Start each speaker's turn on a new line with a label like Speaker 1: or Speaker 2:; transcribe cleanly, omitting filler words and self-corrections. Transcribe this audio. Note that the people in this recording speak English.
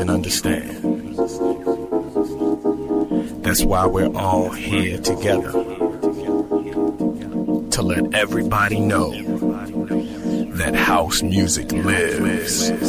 Speaker 1: and understand. That's why we're all here together, to let everybody know that house music lives.